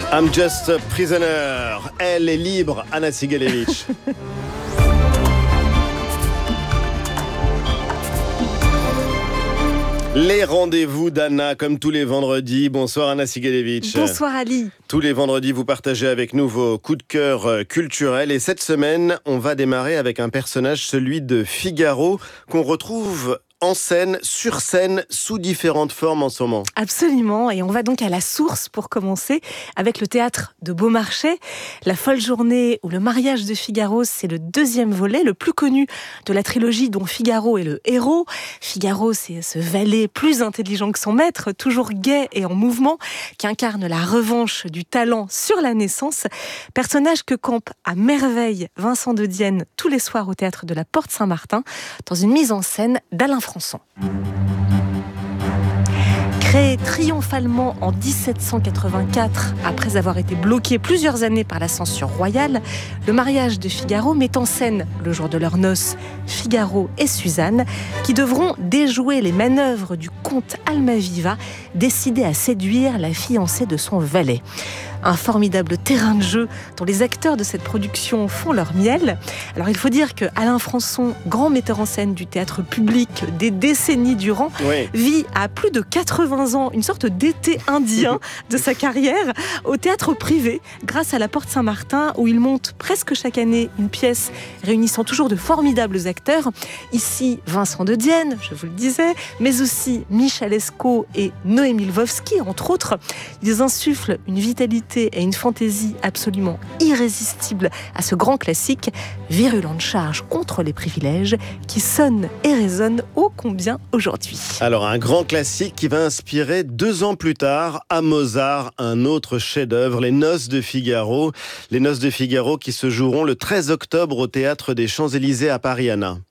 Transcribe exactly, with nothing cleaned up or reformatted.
I'm just a prisoner. Elle est libre, Anna Sigalevich. Les rendez-vous d'Anna, comme tous les vendredis. Bonsoir Anna Sigalevich. Bonsoir Ali. Tous les vendredis, vous partagez avec nous vos coups de cœur culturels. Et cette semaine, on va démarrer avec un personnage, celui de Figaro, qu'on retrouve en scène, sur scène, sous différentes formes en ce moment. Absolument, et on va donc à la source pour commencer, avec le théâtre de Beaumarchais. La folle journée ou le mariage de Figaro, c'est le deuxième volet, le plus connu de la trilogie dont Figaro est le héros. Figaro, c'est ce valet plus intelligent que son maître, toujours gai et en mouvement, qui incarne la revanche du talent sur la naissance. Personnage que campe à merveille Vincent de Dienne tous les soirs au théâtre de la Porte Saint-Martin, dans une mise en scène d'Alain Françon. Créé triomphalement en dix-sept cent quatre-vingt-quatre, après avoir été bloqué plusieurs années par la censure royale, le mariage de Figaro met en scène, le jour de leurs noces, Figaro et Suzanne, qui devront déjouer les manœuvres du comte Almaviva, décidé à séduire la fiancée de son valet. Un formidable terrain de jeu dont les acteurs de cette production font leur miel. Alors il faut dire que Alain Françon, grand metteur en scène du théâtre public des décennies durant, oui. vit à plus de quatre-vingts ans une sorte d'été indien de sa carrière au théâtre privé, grâce à la Porte Saint-Martin, où il monte presque chaque année une pièce réunissant toujours de formidables acteurs. Ici, Vincent de Dienne, je vous le disais, mais aussi Michel Escaut et Noémie Lvovsky, entre autres. Ils insufflent une vitalité et une fantaisie absolument irrésistible à ce grand classique, virulente charge contre les privilèges, qui sonne et résonne ô combien aujourd'hui. Alors un grand classique qui va inspirer deux ans plus tard à Mozart un autre chef-d'œuvre, Les Noces de Figaro. Les Noces de Figaro qui se joueront le treize octobre au Théâtre des Champs-Élysées à Paris, Anna.